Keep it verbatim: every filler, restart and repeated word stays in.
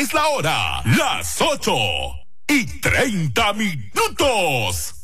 es la hora, las ocho y treinta minutos.